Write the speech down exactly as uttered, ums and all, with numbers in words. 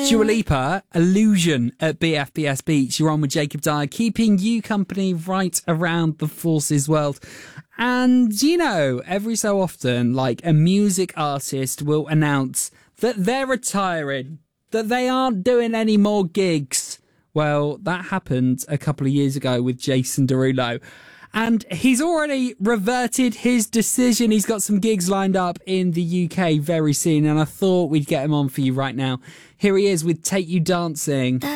Dua Lipa, Illusion at B F B S Beach. You're on with Jacob Dyer, keeping you company right around the Forces world. And, you know, every so often, like, a music artist will announce that they're retiring, that they aren't doing any more gigs. Well, that happened a couple of years ago with Jason Derulo. And he's already reverted his decision. He's got some gigs lined up in the U K very soon, and I thought we'd get him on for you right now. Here he is with Take You Dancing.